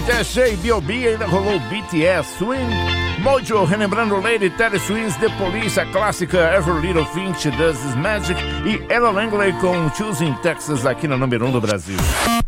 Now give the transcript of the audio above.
Teshay, B.O.B. ainda rolou BTS, Swing, Mojo, relembrando Lady Terry Swings, The Police, a clássica Every Little Thing She Does Is Magic e Ella Langley com Choosing Texas aqui na número 1 do Brasil.